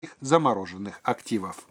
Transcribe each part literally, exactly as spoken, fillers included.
замороженных активов.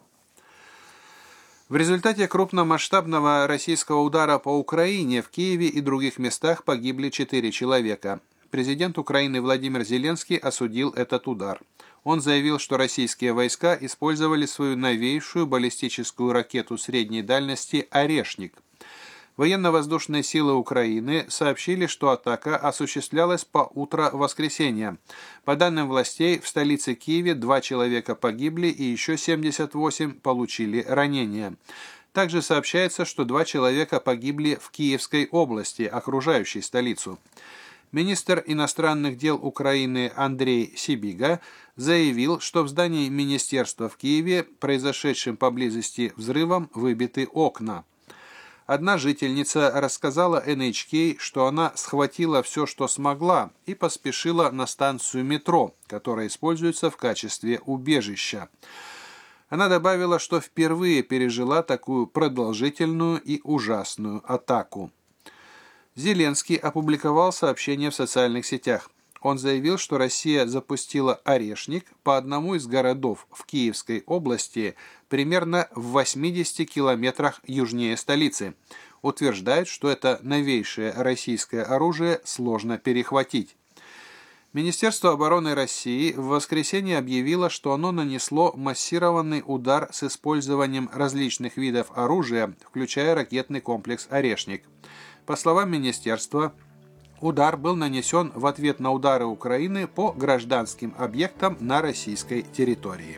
В результате крупномасштабного российского удара по Украине в Киеве и других местах погибли четыре человека. Президент Украины Владимир Зеленский осудил этот удар. Он заявил, что российские войска использовали свою новейшую баллистическую ракету средней дальности «Орешник». Военно-воздушные силы Украины сообщили, что атака осуществлялась по утро воскресенья. По данным властей, в столице Киеве два человека погибли и еще семьдесят восемь получили ранения. Также сообщается, что два человека погибли в Киевской области, окружающей столицу. Министр иностранных дел Украины Андрей Сибига заявил, что в здании министерства в Киеве, произошедшим поблизости взрывом, выбиты окна. Одна жительница рассказала эн эйч кей, что она схватила все, что смогла, и поспешила на станцию метро, которая используется в качестве убежища. Она добавила, что впервые пережила такую продолжительную и ужасную атаку. Зеленский опубликовал сообщение в социальных сетях. Он заявил, что Россия запустила «Орешник» по одному из городов в Киевской области примерно в восьмидесяти километрах южнее столицы. Утверждает, что это новейшее российское оружие сложно перехватить. Министерство обороны России в воскресенье объявило, что оно нанесло массированный удар с использованием различных видов оружия, включая ракетный комплекс «Орешник». По словам министерства, удар был нанесен в ответ на удары Украины по гражданским объектам на российской территории.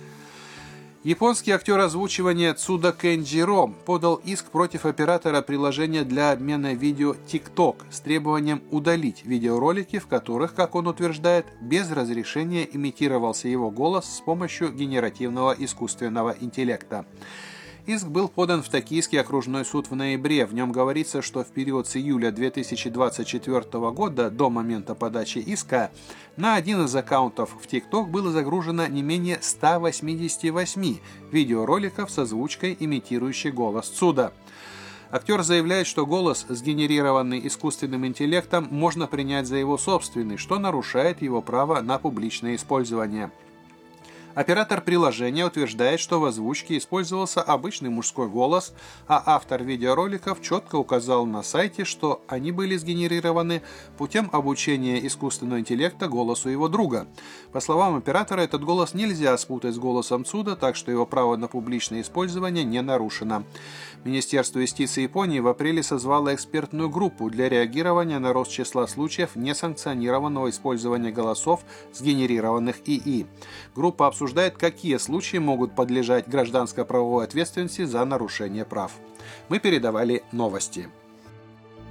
Японский актер озвучивания Цуда Кенджиро подал иск против оператора приложения для обмена видео TikTok с требованием удалить видеоролики, в которых, как он утверждает, без разрешения имитировался его голос с помощью генеративного искусственного интеллекта. Иск был подан в Токийский окружной суд в ноябре. В нем говорится, что в период с июля две тысячи двадцать четвёртого года до момента подачи иска на один из аккаунтов в TikTok было загружено не менее ста восьмидесяти восьми видеороликов с озвучкой, имитирующей голос Цуда. Актер заявляет, что голос, сгенерированный искусственным интеллектом, можно принять за его собственный, что нарушает его право на публичное использование. Оператор приложения утверждает, что в озвучке использовался обычный мужской голос, а автор видеороликов четко указал на сайте, что они были сгенерированы путем обучения искусственного интеллекта голосу его друга. По словам оператора, этот голос нельзя спутать с голосом Цуда, так что его право на публичное использование не нарушено. Министерство юстиции Японии в апреле созвало экспертную группу для реагирования на рост числа случаев несанкционированного использования голосов, сгенерированных ИИ. Группа обсуждает, какие случаи могут подлежать гражданско-правовой ответственности за нарушение прав. Мы передавали новости.